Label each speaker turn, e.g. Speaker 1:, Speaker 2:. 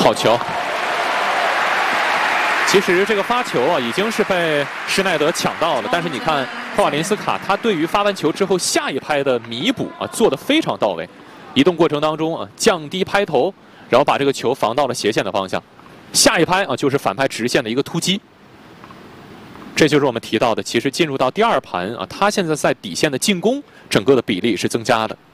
Speaker 1: 好球。其实这个发球啊，已经是被施耐德抢到了，但是你看霍瓦林斯卡，他对于发完球之后下一拍的弥补啊，做得非常到位。移动过程当中啊，降低拍头，然后把这个球防到了斜线的方向。下一拍啊，就是反拍直线的一个突击。这就是我们提到的，其实进入到第二盘啊，他现在在底线的进攻，整个的比例是增加的。